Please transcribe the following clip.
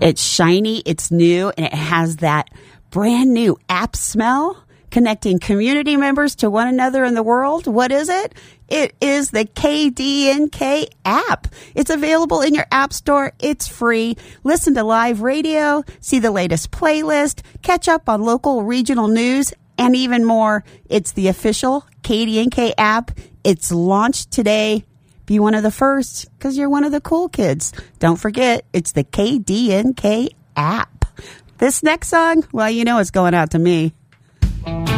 It's shiny, it's new, and it has that brand new app smell, connecting community members to one another in the world. What is it? It is the KDNK app. It's available in your app store. It's free. Listen to live radio, see the latest playlist, catch up on local regional news, and even more. It's the official KDNK app. It's launched today. Be one of the first because you're one of the cool kids. Don't forget, it's the KDNK app. This next song, well, you know it's going out to me.